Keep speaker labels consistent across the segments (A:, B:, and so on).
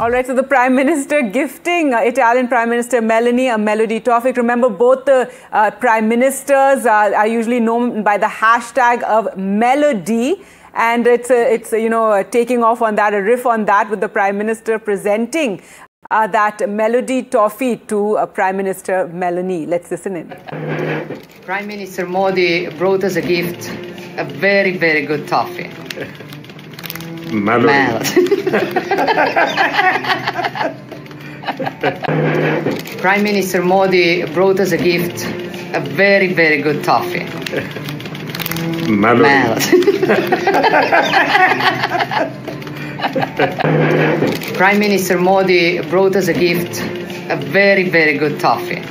A: All right, so the Prime Minister gifting Italian Prime Minister Meloni a Melody toffee. Remember, both the Prime Ministers are usually known by the hashtag of Melody. And it's taking off on that, a riff on that, with the Prime Minister presenting that Melody toffee to Prime Minister Meloni. Let's listen in.
B: Prime Minister Modi brought us a gift, a very, very good toffee. Prime Minister Modi brought us a gift, a very, very good toffee. Prime Minister Modi brought us a gift, a very, very good toffee.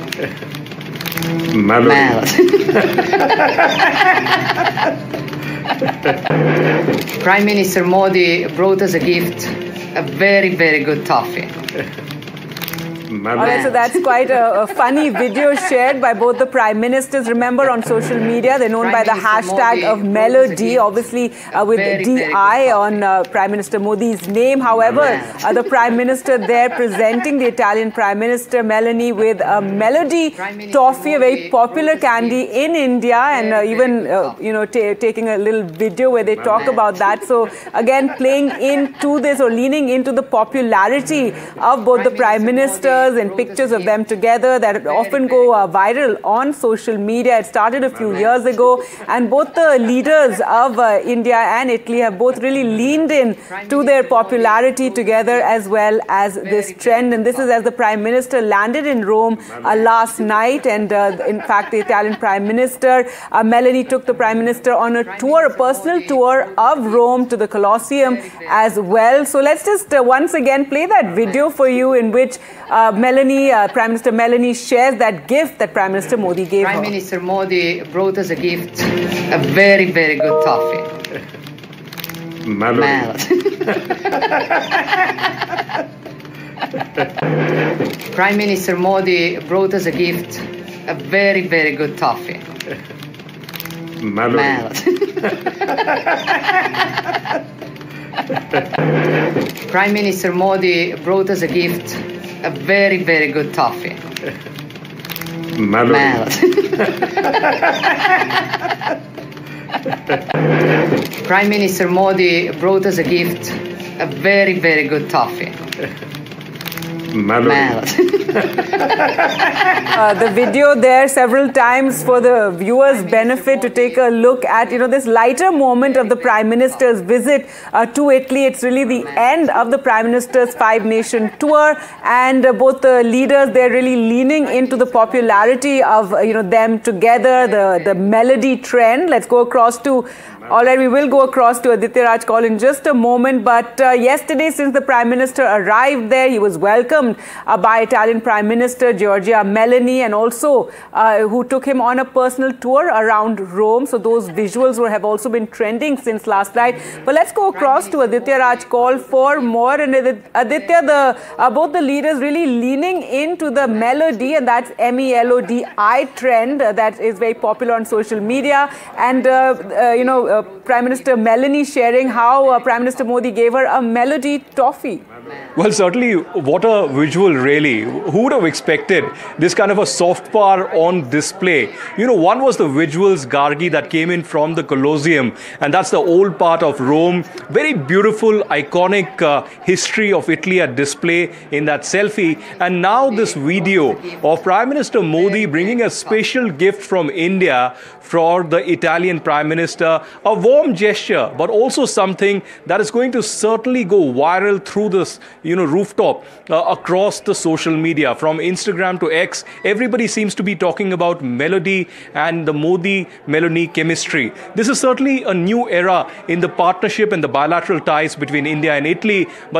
B: Prime Minister Modi brought us a gift, a very, very good toffee.
A: All right, so that's quite a funny video shared by both the Prime Ministers. Remember, on social media, they're known by the hashtag of Melody, obviously with DI on Prime Minister Modi's name. However, the Prime Minister there presenting the Italian Prime Minister Meloni with a Melody toffee, a very popular candy in India, and even taking a little video where they talk about that. So again, playing into this, or leaning into the popularity of both the Prime Ministers, and pictures of them together that often go viral on social media. It started a few years ago, and both the leaders of India and Italy have both really leaned in to their popularity together, as well as this trend. And this is as the Prime Minister landed in Rome last night, and in fact the Italian Prime Minister Meloni took the Prime Minister on a tour, a personal tour of Rome, to the Colosseum as well. So let's just once again play that video for you, in which Prime Minister Meloni shares that gift that Prime Minister Modi gave her.
B: Prime Minister Modi brought us a gift, a very, very good toffee. Prime Minister Modi brought us a gift, a very, very good toffee. Prime Minister Modi brought us a gift, a very, very good toffee. Prime Minister Modi brought us a gift, a very, very good toffee.
A: The video there several times for the viewers' benefit to take a look at this lighter moment of the Prime Minister's visit to Italy. It's really the end of the Prime Minister's five-nation tour, and both the leaders, they're really leaning into the popularity of them together, the Melody trend. Let's go across to we will go across to Aditya Raj Kaul in just a moment. But yesterday, since the Prime Minister arrived there, he was welcomed by Italian Prime Minister Giorgia Meloni, and also who took him on a personal tour around Rome. So those visuals have also been trending since last night. But let's go across to Aditya Raj Kaul for more. And Aditya, both the leaders really leaning into the Melody, and that's MELODI trend that is very popular on social media. And Prime Minister Meloni sharing how Prime Minister Modi gave her a Melody toffee.
C: Well, certainly, what a visual, really. Who would have expected this kind of a soft power on display? One was the visuals, Gargi, that came in from the Colosseum, and that's the old part of Rome. Very beautiful, iconic history of Italy at display in that selfie. And now this video of Prime Minister Modi bringing a special gift from India for the Italian Prime Minister. A warm gesture, but also something that is going to certainly go viral through this rooftop across the social media, from Instagram to X. Everybody seems to be talking about Melody and the Modi-Meloni chemistry. This is certainly a new era in the partnership and the bilateral ties between India and Italy. But